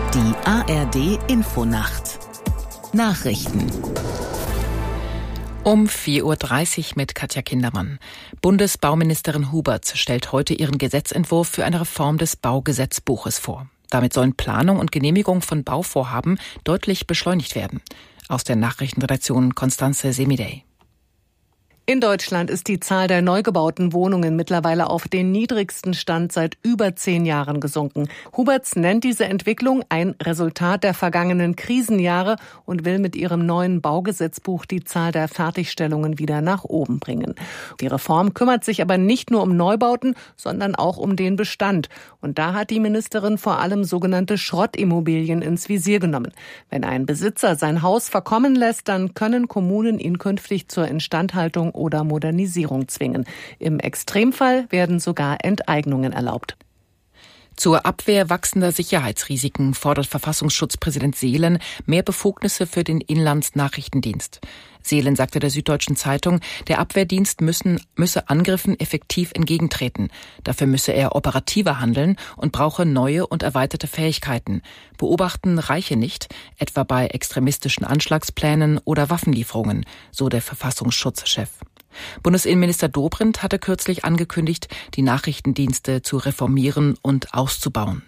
Die ARD-Infonacht. Nachrichten. Um 4:30 Uhr mit Katja Kindermann. Bundesbauministerin Huberts stellt heute ihren Gesetzentwurf für eine Reform des Baugesetzbuches vor. Damit sollen Planung und Genehmigung von Bauvorhaben deutlich beschleunigt werden. Aus der Nachrichtenredaktion Constanze Semidey. In Deutschland ist die Zahl der neu gebauten Wohnungen mittlerweile auf den niedrigsten Stand seit über 10 Jahren gesunken. Huberts nennt diese Entwicklung ein Resultat der vergangenen Krisenjahre und will mit ihrem neuen Baugesetzbuch die Zahl der Fertigstellungen wieder nach oben bringen. Die Reform kümmert sich aber nicht nur um Neubauten, sondern auch um den Bestand. Und da hat die Ministerin vor allem sogenannte Schrottimmobilien ins Visier genommen. Wenn ein Besitzer sein Haus verkommen lässt, dann können Kommunen ihn künftig zur Instandhaltung oder Modernisierung zwingen. Im Extremfall werden sogar Enteignungen erlaubt. Zur Abwehr wachsender Sicherheitsrisiken fordert Verfassungsschutzpräsident Seelen mehr Befugnisse für den Inlandsnachrichtendienst. Seelen sagte der Süddeutschen Zeitung, der Abwehrdienst müsse Angriffen effektiv entgegentreten. Dafür müsse er operativer handeln und brauche neue und erweiterte Fähigkeiten. Beobachten reiche nicht, etwa bei extremistischen Anschlagsplänen oder Waffenlieferungen, so der Verfassungsschutzchef. Bundesinnenminister Dobrindt hatte kürzlich angekündigt, die Nachrichtendienste zu reformieren und auszubauen.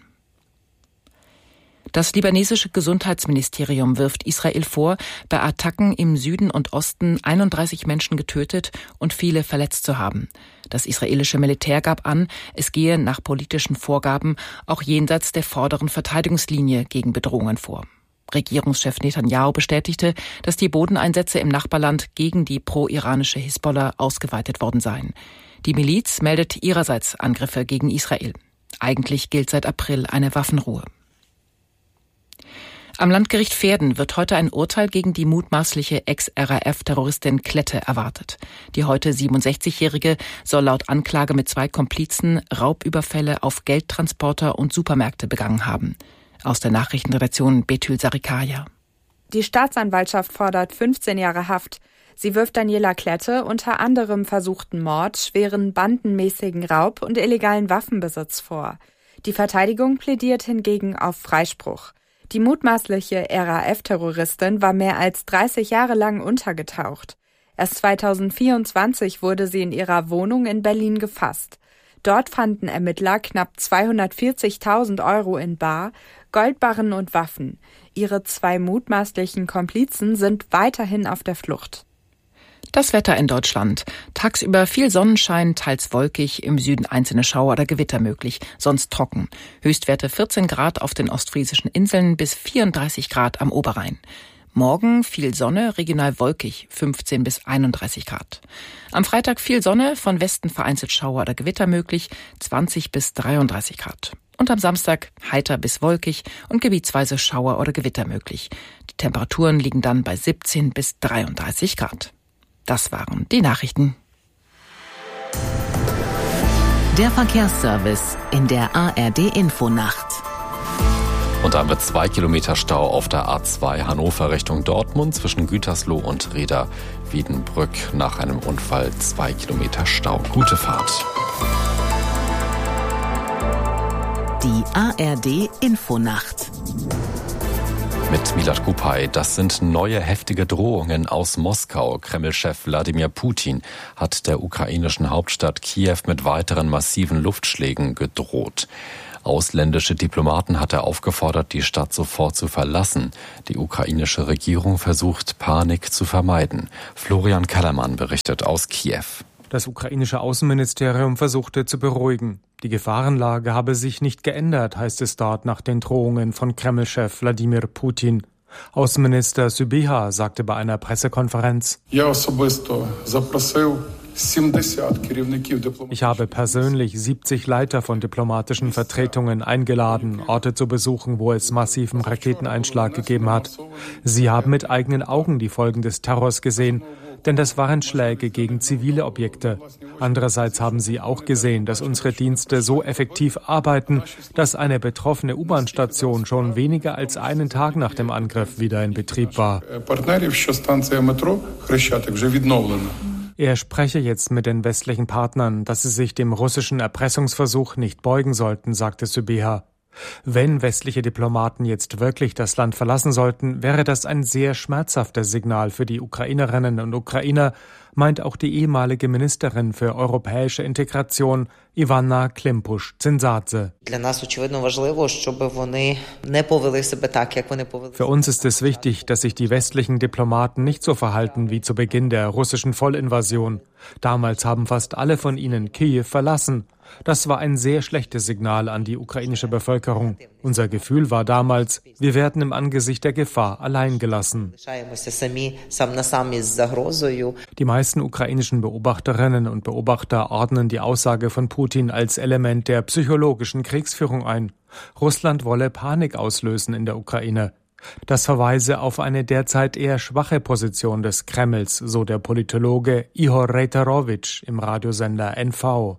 Das libanesische Gesundheitsministerium wirft Israel vor, bei Attacken im Süden und Osten 31 Menschen getötet und viele verletzt zu haben. Das israelische Militär gab an, es gehe nach politischen Vorgaben auch jenseits der vorderen Verteidigungslinie gegen Bedrohungen vor. Regierungschef Netanyahu bestätigte, dass die Bodeneinsätze im Nachbarland gegen die pro-iranische Hisbollah ausgeweitet worden seien. Die Miliz meldet ihrerseits Angriffe gegen Israel. Eigentlich gilt seit April eine Waffenruhe. Am Landgericht Verden wird heute ein Urteil gegen die mutmaßliche Ex-RAF-Terroristin Klette erwartet. Die heute 67-Jährige soll laut Anklage mit 2 Komplizen Raubüberfälle auf Geldtransporter und Supermärkte begangen haben. Aus der Nachrichtenredaktion Betül Sarikaya. Die Staatsanwaltschaft fordert 15 Jahre Haft. Sie wirft Daniela Klette unter anderem versuchten Mord, schweren bandenmäßigen Raub und illegalen Waffenbesitz vor. Die Verteidigung plädiert hingegen auf Freispruch. Die mutmaßliche RAF-Terroristin war mehr als 30 Jahre lang untergetaucht. Erst 2024 wurde sie in ihrer Wohnung in Berlin gefasst. Dort fanden Ermittler knapp 240.000 € in Bar, Goldbarren und Waffen. Ihre 2 mutmaßlichen Komplizen sind weiterhin auf der Flucht. Das Wetter in Deutschland. Tagsüber viel Sonnenschein, teils wolkig, im Süden einzelne Schauer oder Gewitter möglich, sonst trocken. Höchstwerte 14 Grad auf den ostfriesischen Inseln bis 34 Grad am Oberrhein. Morgen viel Sonne, regional wolkig, 15 bis 31 Grad. Am Freitag viel Sonne, von Westen vereinzelt Schauer oder Gewitter möglich, 20 bis 33 Grad. Und am Samstag heiter bis wolkig und gebietsweise Schauer oder Gewitter möglich. Die Temperaturen liegen dann bei 17 bis 33 Grad. Das waren die Nachrichten. Der Verkehrsservice in der ARD-Infonacht. Und dann wird 2 Kilometer Stau auf der A2 Hannover Richtung Dortmund zwischen Gütersloh und Reda-Wiedenbrück. Nach einem Unfall 2 Kilometer Stau. Gute Fahrt. Die ARD-Infonacht. Mit Milad Kupay, das sind neue heftige Drohungen aus Moskau. Kreml-Chef Wladimir Putin hat der ukrainischen Hauptstadt Kiew mit weiteren massiven Luftschlägen gedroht. Ausländische Diplomaten hat er aufgefordert, die Stadt sofort zu verlassen. Die ukrainische Regierung versucht, Panik zu vermeiden. Florian Kellermann berichtet aus Kiew. Das ukrainische Außenministerium versuchte zu beruhigen. Die Gefahrenlage habe sich nicht geändert, heißt es dort nach den Drohungen von Kreml-Chef Wladimir Putin. Außenminister Sybiha sagte bei einer Pressekonferenz: Ich habe persönlich 70 Leiter von diplomatischen Vertretungen eingeladen, Orte zu besuchen, wo es massiven Raketeneinschlag gegeben hat. Sie haben mit eigenen Augen die Folgen des Terrors gesehen, denn das waren Schläge gegen zivile Objekte. Andererseits haben sie auch gesehen, dass unsere Dienste so effektiv arbeiten, dass eine betroffene U-Bahn-Station schon weniger als einen Tag nach dem Angriff wieder in Betrieb war. Er spreche jetzt mit den westlichen Partnern, dass sie sich dem russischen Erpressungsversuch nicht beugen sollten, sagte Sybiha. Wenn westliche Diplomaten jetzt wirklich das Land verlassen sollten, wäre das ein sehr schmerzhaftes Signal für die Ukrainerinnen und Ukrainer, meint auch die ehemalige Ministerin für europäische Integration Ivana Klympusch-Zinsadze. Für uns ist es wichtig, dass sich die westlichen Diplomaten nicht so verhalten wie zu Beginn der russischen Vollinvasion. Damals haben fast alle von ihnen Kiew verlassen. Das war ein sehr schlechtes Signal an die ukrainische Bevölkerung. Unser Gefühl war damals, wir werden im Angesicht der Gefahr allein gelassen. Die meisten ukrainischen Beobachterinnen und Beobachter ordnen die Aussage von Putin als Element der psychologischen Kriegsführung ein. Russland wolle Panik auslösen in der Ukraine. Das verweise auf eine derzeit eher schwache Position des Kremls, so der Politologe Ihor Reiterovich im Radiosender NV.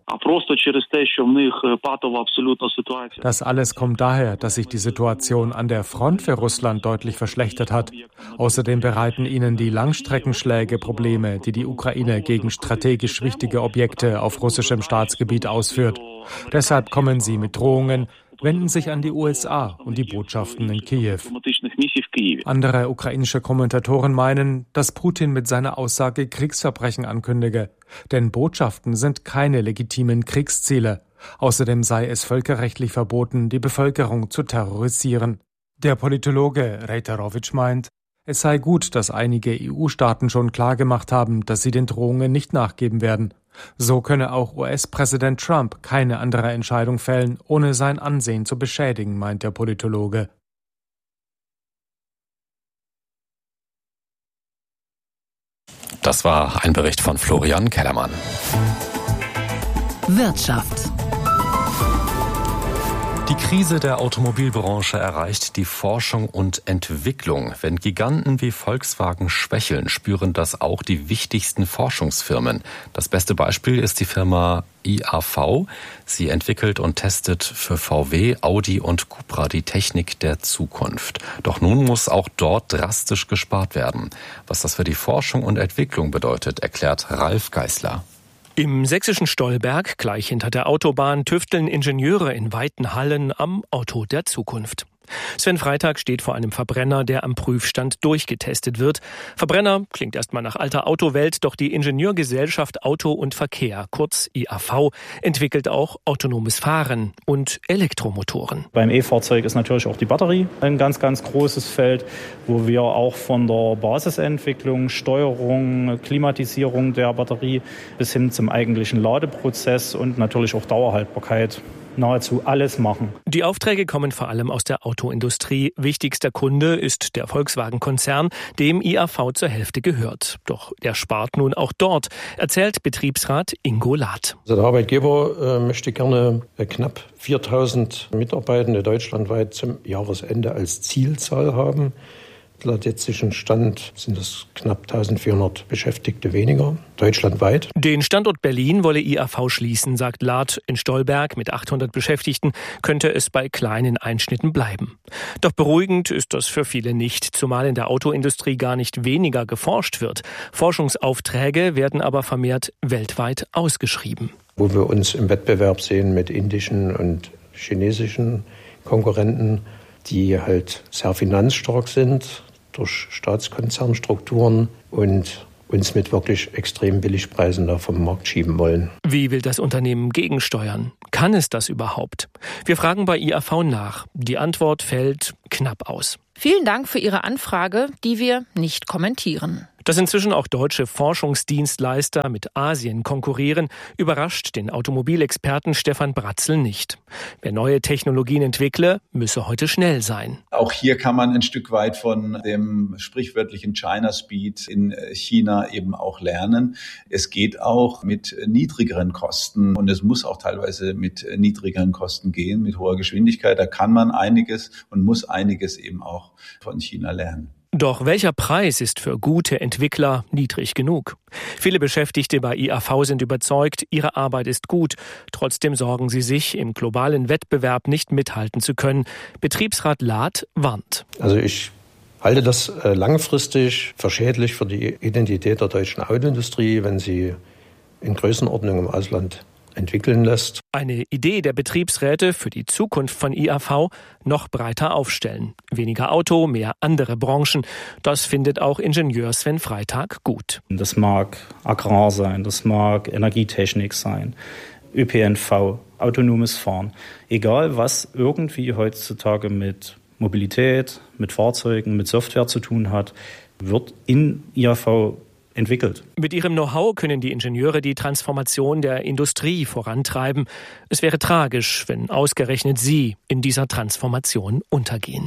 Das alles kommt daher, dass sich die Situation an der Front für Russland deutlich verschlechtert hat. Außerdem bereiten ihnen die Langstreckenschläge Probleme, die die Ukraine gegen strategisch wichtige Objekte auf russischem Staatsgebiet ausführt. Deshalb kommen sie mit Drohungen, wenden sich an die USA und die Botschaften in Kiew. Andere ukrainische Kommentatoren meinen, dass Putin mit seiner Aussage Kriegsverbrechen ankündige. Denn Botschaften sind keine legitimen Kriegsziele. Außerdem sei es völkerrechtlich verboten, die Bevölkerung zu terrorisieren. Der Politologe Reiterovich meint, es sei gut, dass einige EU-Staaten schon klargemacht haben, dass sie den Drohungen nicht nachgeben werden. So könne auch US-Präsident Trump keine andere Entscheidung fällen, ohne sein Ansehen zu beschädigen, meint der Politologe. Das war ein Bericht von Florian Kellermann. Wirtschaft. Die Krise der Automobilbranche erreicht die Forschung und Entwicklung. Wenn Giganten wie Volkswagen schwächeln, spüren das auch die wichtigsten Forschungsfirmen. Das beste Beispiel ist die Firma IAV. Sie entwickelt und testet für VW, Audi und Cupra die Technik der Zukunft. Doch nun muss auch dort drastisch gespart werden. Was das für die Forschung und Entwicklung bedeutet, erklärt Ralf Geißler. Im sächsischen Stolberg, gleich hinter der Autobahn, tüfteln Ingenieure in weiten Hallen am Auto der Zukunft. Sven Freitag steht vor einem Verbrenner, der am Prüfstand durchgetestet wird. Verbrenner klingt erstmal nach alter Autowelt, doch die Ingenieurgesellschaft Auto und Verkehr, kurz IAV, entwickelt auch autonomes Fahren und Elektromotoren. Beim E-Fahrzeug ist natürlich auch die Batterie ein ganz, ganz großes Feld, wo wir auch von der Basisentwicklung, Steuerung, Klimatisierung der Batterie bis hin zum eigentlichen Ladeprozess und natürlich auch Dauerhaltbarkeit nahezu alles machen. Die Aufträge kommen vor allem aus der Autoindustrie. Wichtigster Kunde ist der Volkswagen-Konzern, dem IAV zur Hälfte gehört. Doch er spart nun auch dort, erzählt Betriebsrat Ingo Lath. Also der Arbeitgeber möchte gerne knapp 4.000 Mitarbeitende deutschlandweit zum Jahresende als Zielzahl haben. Laut jetzigem Stand sind es knapp 1.400 Beschäftigte weniger, deutschlandweit. Den Standort Berlin wolle IAV schließen, sagt Lath. In Stolberg mit 800 Beschäftigten könnte es bei kleinen Einschnitten bleiben. Doch beruhigend ist das für viele nicht, zumal in der Autoindustrie gar nicht weniger geforscht wird. Forschungsaufträge werden aber vermehrt weltweit ausgeschrieben. Wo wir uns im Wettbewerb sehen mit indischen und chinesischen Konkurrenten, die halt sehr finanzstark sind durch Staatskonzernstrukturen und uns mit wirklich extrem Billigpreisen da vom Markt schieben wollen. Wie will das Unternehmen gegensteuern? Kann es das überhaupt? Wir fragen bei IAV nach. Die Antwort fällt knapp aus. Vielen Dank für Ihre Anfrage, die wir nicht kommentieren. Dass inzwischen auch deutsche Forschungsdienstleister mit Asien konkurrieren, überrascht den Automobilexperten Stefan Bratzel nicht. Wer neue Technologien entwickle, müsse heute schnell sein. Auch hier kann man ein Stück weit von dem sprichwörtlichen China Speed in China eben auch lernen. Es geht auch mit niedrigeren Kosten und es muss auch teilweise mit niedrigeren Kosten gehen, mit hoher Geschwindigkeit. Da kann man einiges und muss einiges eben auch von China lernen. Doch welcher Preis ist für gute Entwickler niedrig genug? Viele Beschäftigte bei IAV sind überzeugt, ihre Arbeit ist gut. Trotzdem sorgen sie sich, im globalen Wettbewerb nicht mithalten zu können. Betriebsrat Lath warnt. Also ich halte das langfristig für schädlich für die Identität der deutschen Autoindustrie, wenn sie in Größenordnung im Ausland entwickeln lässt. Eine Idee der Betriebsräte für die Zukunft von IAV: noch breiter aufstellen. Weniger Auto, mehr andere Branchen. Das findet auch Ingenieur Sven Freitag gut. Das mag Agrar sein, das mag Energietechnik sein, ÖPNV, autonomes Fahren. Egal, was irgendwie heutzutage mit Mobilität, mit Fahrzeugen, mit Software zu tun hat, wird in IAV entwickelt. Mit ihrem Know-how können die Ingenieure die Transformation der Industrie vorantreiben. Es wäre tragisch, wenn ausgerechnet sie in dieser Transformation untergehen.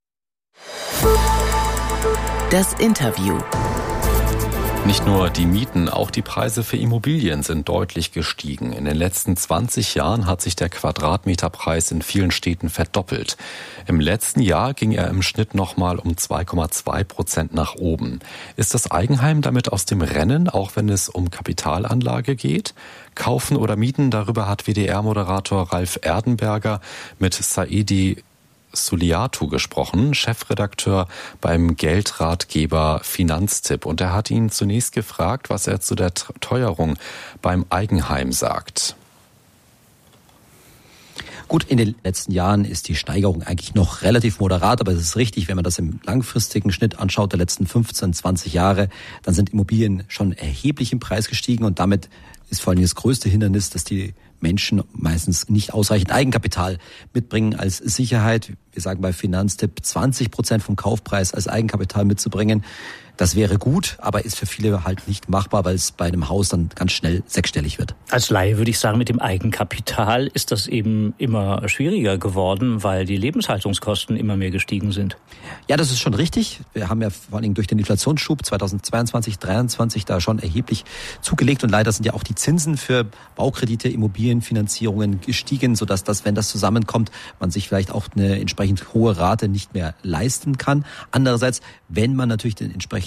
Das Interview. Nicht nur die Mieten, auch die Preise für Immobilien sind deutlich gestiegen. In den letzten 20 Jahren hat sich der Quadratmeterpreis in vielen Städten verdoppelt. Im letzten Jahr ging er im Schnitt nochmal um 2,2% nach oben. Ist das Eigenheim damit aus dem Rennen, auch wenn es um Kapitalanlage geht? Kaufen oder mieten, darüber hat WDR-Moderator Ralf Erdenberger mit Saidi Suliatu gesprochen, Chefredakteur beim Geldratgeber Finanztipp. Und er hat ihn zunächst gefragt, was er zu der Teuerung beim Eigenheim sagt. Gut, in den letzten Jahren ist die Steigerung eigentlich noch relativ moderat, aber es ist richtig, wenn man das im langfristigen Schnitt anschaut, der letzten 15, 20 Jahre, dann sind Immobilien schon erheblich im Preis gestiegen und damit ist vor allem das größte Hindernis, dass die Menschen meistens nicht ausreichend Eigenkapital mitbringen als Sicherheit. Wir sagen bei Finanztipp 20% vom Kaufpreis als Eigenkapital mitzubringen. Das wäre gut, aber ist für viele halt nicht machbar, weil es bei einem Haus dann ganz schnell sechsstellig wird. Als Laie würde ich sagen, mit dem Eigenkapital ist das eben immer schwieriger geworden, weil die Lebenshaltungskosten immer mehr gestiegen sind. Ja, das ist schon richtig. Wir haben ja vor allem durch den Inflationsschub 2022, 2023 da schon erheblich zugelegt und leider sind ja auch die Zinsen für Baukredite, Immobilienfinanzierungen gestiegen, sodass das, wenn das zusammenkommt, man sich vielleicht auch eine entsprechend hohe Rate nicht mehr leisten kann. Andererseits, wenn man natürlich den entsprechenden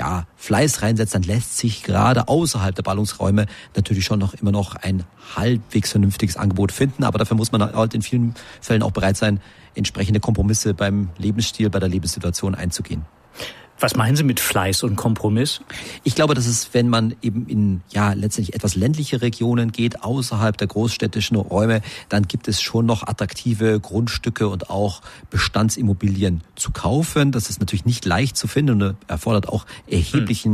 Fleiß reinsetzt, dann lässt sich gerade außerhalb der Ballungsräume natürlich schon noch immer noch ein halbwegs vernünftiges Angebot finden. Aber dafür muss man halt in vielen Fällen auch bereit sein, entsprechende Kompromisse beim Lebensstil, bei der Lebenssituation einzugehen. Was meinen Sie mit Fleiß und Kompromiss? Ich glaube, das ist, wenn man eben in letztendlich etwas ländliche Regionen geht, außerhalb der großstädtischen Räume, dann gibt es schon noch attraktive Grundstücke und auch Bestandsimmobilien zu kaufen. Das ist natürlich nicht leicht zu finden und erfordert auch erhebliche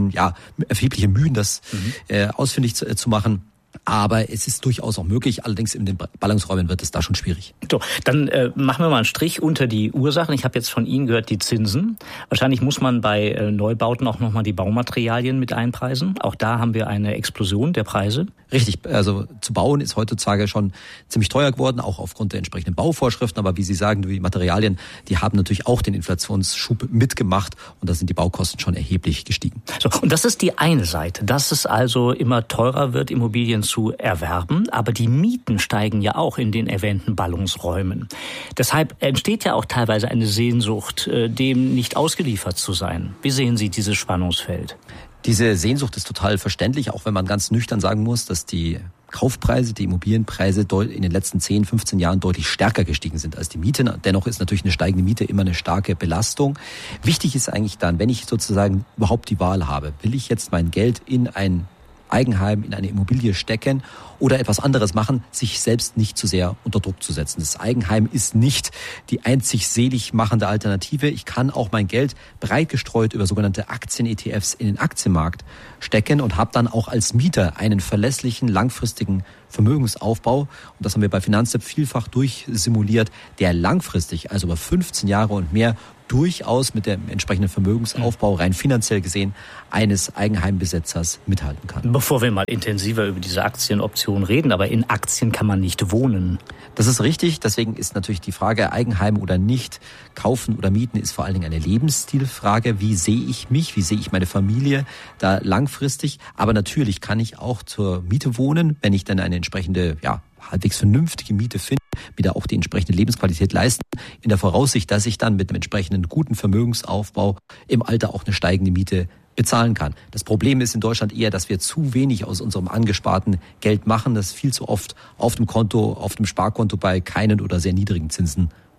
Mühen, das ausfindig zu machen. Aber es ist durchaus auch möglich, allerdings in den Ballungsräumen wird es da schon schwierig. So, dann machen wir mal einen Strich unter die Ursachen. Ich habe jetzt von Ihnen gehört, die Zinsen. Wahrscheinlich muss man bei Neubauten auch nochmal die Baumaterialien mit einpreisen. Auch da haben wir eine Explosion der Preise. Richtig, also zu bauen ist heutzutage schon ziemlich teuer geworden, auch aufgrund der entsprechenden Bauvorschriften. Aber wie Sie sagen, die Materialien, die haben natürlich auch den Inflationsschub mitgemacht und da sind die Baukosten schon erheblich gestiegen. So, und das ist die eine Seite, dass es also immer teurer wird, Immobilien zu erwerben, aber die Mieten steigen ja auch in den erwähnten Ballungsräumen. Deshalb entsteht ja auch teilweise eine Sehnsucht, dem nicht ausgeliefert zu sein. Wie sehen Sie dieses Spannungsfeld? Diese Sehnsucht ist total verständlich, auch wenn man ganz nüchtern sagen muss, dass die Kaufpreise, die Immobilienpreise in den letzten 10, 15 Jahren deutlich stärker gestiegen sind als die Mieten. Dennoch ist natürlich eine steigende Miete immer eine starke Belastung. Wichtig ist eigentlich dann, wenn ich sozusagen überhaupt die Wahl habe, will ich jetzt mein Geld in ein Eigenheim, in eine Immobilie stecken oder etwas anderes machen, sich selbst nicht zu sehr unter Druck zu setzen. Das Eigenheim ist nicht die einzig selig machende Alternative. Ich kann auch mein Geld breit gestreut über sogenannte Aktien-ETFs in den Aktienmarkt stecken und habe dann auch als Mieter einen verlässlichen, langfristigen Vermögensaufbau. Und das haben wir bei Finanztipp vielfach durchsimuliert, der langfristig, also über 15 Jahre und mehr, durchaus mit dem entsprechenden Vermögensaufbau rein finanziell gesehen eines Eigenheimbesitzers mithalten kann. Bevor wir mal intensiver über diese Aktienoption reden, aber in Aktien kann man nicht wohnen. Das ist richtig, deswegen ist natürlich die Frage Eigenheim oder nicht, kaufen oder mieten, ist vor allen Dingen eine Lebensstilfrage. Wie sehe ich mich, wie sehe ich meine Familie da langfristig? Aber natürlich kann ich auch zur Miete wohnen, wenn ich dann eine entsprechende, halbwegs vernünftige Miete finde, wieder auch die entsprechende Lebensqualität leisten, in der Voraussicht, dass ich dann mit einem entsprechenden guten Vermögensaufbau im Alter auch eine steigende Miete bezahlen kann. Das Problem ist in Deutschland eher, dass wir zu wenig aus unserem angesparten Geld machen, das viel zu oft auf dem Konto, auf dem Sparkonto bei keinen oder sehr niedrigen Zinsen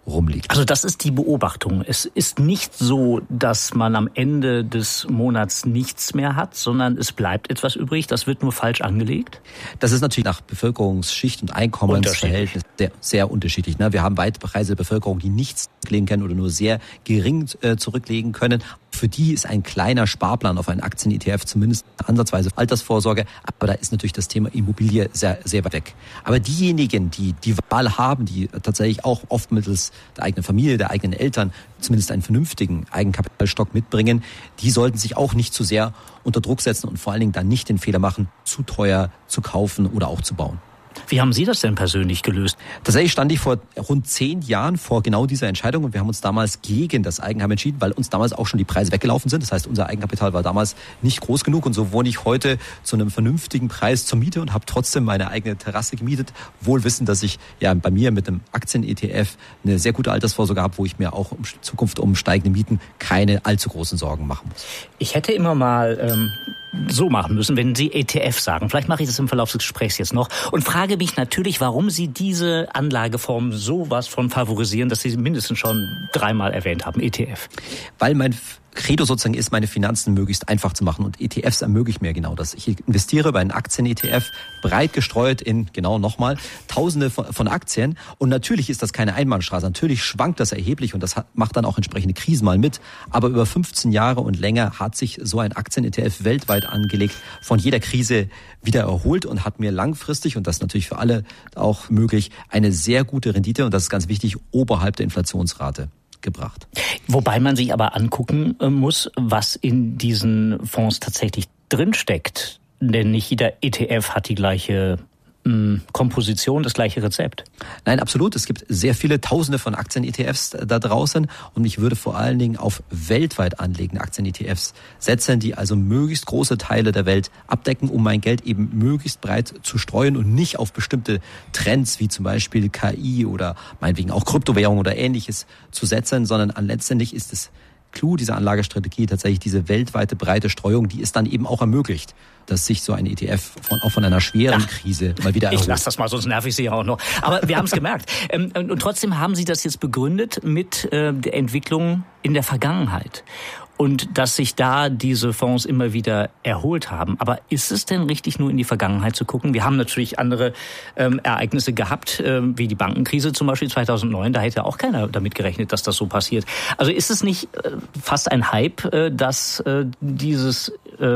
rumliegt. Also das ist die Beobachtung. Es ist nicht so, dass man am Ende des Monats nichts mehr hat, sondern es bleibt etwas übrig. Das wird nur falsch angelegt. Das ist natürlich nach Bevölkerungsschicht und Einkommensverhältnis sehr, sehr unterschiedlich. Wir haben weit bereiste Bevölkerung, die nichts zurücklegen können oder nur sehr gering zurücklegen können. Für die ist ein kleiner Sparplan auf einen Aktien-ETF zumindest ansatzweise Altersvorsorge. Aber da ist natürlich das Thema Immobilie sehr, sehr weit weg. Aber diejenigen, die die Wahl haben, die tatsächlich auch oft mittels der eigenen Familie, der eigenen Eltern zumindest einen vernünftigen Eigenkapitalstock mitbringen, die sollten sich auch nicht zu sehr unter Druck setzen und vor allen Dingen dann nicht den Fehler machen, zu teuer zu kaufen oder auch zu bauen. Wie haben Sie das denn persönlich gelöst? Tatsächlich stand ich vor rund 10 Jahren vor genau dieser Entscheidung und wir haben uns damals gegen das Eigenheim entschieden, weil uns damals auch schon die Preise weggelaufen sind. Das heißt, unser Eigenkapital war damals nicht groß genug und so wohne ich heute zu einem vernünftigen Preis zur Miete und habe trotzdem meine eigene Terrasse gemietet, wohl wissend, dass ich ja bei mir mit einem Aktien-ETF eine sehr gute Altersvorsorge habe, wo ich mir auch in Zukunft um steigende Mieten keine allzu großen Sorgen machen muss. Ich hätte immer mal so machen müssen, wenn Sie ETF sagen. Vielleicht mache ich das im Verlauf des Gesprächs jetzt noch und frage mich natürlich, warum Sie diese Anlageform sowas von favorisieren, dass Sie mindestens schon 3-mal erwähnt haben, ETF. Weil mein Credo sozusagen ist, meine Finanzen möglichst einfach zu machen und ETFs ermöglichen mir genau das. Ich investiere bei einem Aktien-ETF breit gestreut in, genau nochmal, Tausende von Aktien und natürlich ist das keine Einbahnstraße. Natürlich schwankt das erheblich und das macht dann auch entsprechende Krisen mal mit. Aber über 15 Jahre und länger hat sich so ein Aktien-ETF weltweit angelegt, von jeder Krise wieder erholt und hat mir langfristig, und das ist natürlich für alle auch möglich, eine sehr gute Rendite und das ist ganz wichtig, oberhalb der Inflationsrate gebracht. Wobei man sich aber angucken muss, was in diesen Fonds tatsächlich drinsteckt. Denn nicht jeder ETF hat die gleiche Komposition, das gleiche Rezept. Nein, absolut. Es gibt sehr viele Tausende von Aktien-ETFs da draußen und ich würde vor allen Dingen auf weltweit anlegende Aktien-ETFs setzen, die also möglichst große Teile der Welt abdecken, um mein Geld eben möglichst breit zu streuen und nicht auf bestimmte Trends wie zum Beispiel KI oder meinetwegen auch Kryptowährung oder Ähnliches zu setzen, sondern letztendlich ist es Clou dieser Anlagestrategie tatsächlich diese weltweite breite Streuung, die es dann eben auch ermöglicht, dass sich so ein ETF auch von einer schweren Krise mal wieder erholt. Ich lasse das mal, sonst nerv ich Sie ja auch noch. Aber wir haben es gemerkt. Und trotzdem haben Sie das jetzt begründet mit der Entwicklung in der Vergangenheit. Und dass sich da diese Fonds immer wieder erholt haben. Aber ist es denn richtig, nur in die Vergangenheit zu gucken? Wir haben natürlich andere Ereignisse gehabt, wie die Bankenkrise zum Beispiel 2009. Da hätte auch keiner damit gerechnet, dass das so passiert. Also ist es nicht fast ein Hype, dass dieses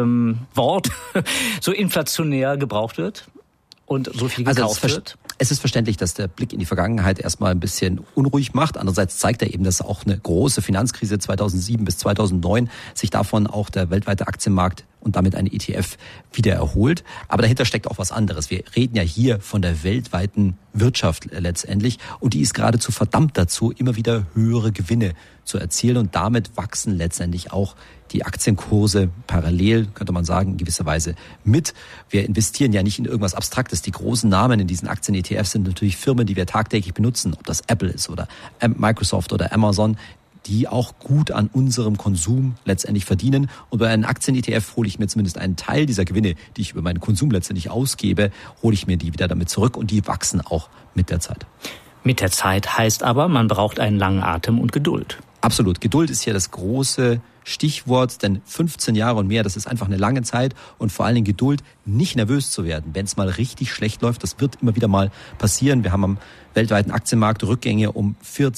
Wort so inflationär gebraucht wird und so viel gekauft wird? Es ist verständlich, dass der Blick in die Vergangenheit erstmal ein bisschen unruhig macht. Andererseits zeigt er eben, dass auch eine große Finanzkrise 2007 bis 2009 sich davon auch der weltweite Aktienmarkt und damit ein ETF wieder erholt. Aber dahinter steckt auch was anderes. Wir reden ja hier von der weltweiten Wirtschaft letztendlich und die ist geradezu verdammt dazu, immer wieder höhere Gewinne zu erzielen und damit wachsen letztendlich auch die Aktienkurse parallel, könnte man sagen, in gewisser Weise mit. Wir investieren ja nicht in irgendwas Abstraktes. Die großen Namen in diesen Aktien-ETFs sind natürlich Firmen, die wir tagtäglich benutzen, ob das Apple ist oder Microsoft oder Amazon, die auch gut an unserem Konsum letztendlich verdienen. Und bei einem Aktien-ETF hole ich mir zumindest einen Teil dieser Gewinne, die ich über meinen Konsum letztendlich ausgebe, hole ich mir die wieder damit zurück und die wachsen auch mit der Zeit. Mit der Zeit heißt aber, man braucht einen langen Atem und Geduld. Absolut. Geduld ist hier das große Stichwort, denn 15 Jahre und mehr, das ist einfach eine lange Zeit und vor allen Dingen Geduld, nicht nervös zu werden, wenn es mal richtig schlecht läuft. Das wird immer wieder mal passieren. Wir haben am weltweiten Aktienmarkt Rückgänge um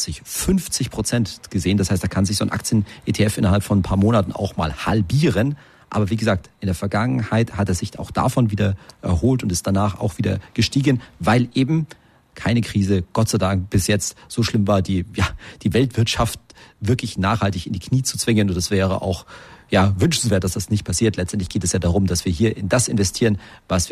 40-50% gesehen. Das heißt, da kann sich so ein Aktien-ETF innerhalb von ein paar Monaten auch mal halbieren. Aber wie gesagt, in der Vergangenheit hat er sich auch davon wieder erholt und ist danach auch wieder gestiegen, weil eben keine Krise, Gott sei Dank, bis jetzt so schlimm war, die Weltwirtschaft wirklich nachhaltig in die Knie zu zwingen. Und das wäre auch wünschenswert, dass das nicht passiert. Letztendlich geht es ja darum, dass wir hier in das investieren, was wir